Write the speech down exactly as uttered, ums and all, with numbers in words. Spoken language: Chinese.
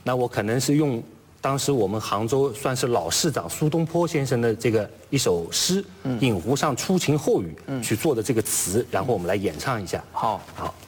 那我可能是用当时我们杭州算是老市长苏东坡先生的这个一首诗《饮湖上初晴后雨》去做的这个词，然后我们来演唱一下。 好， 好。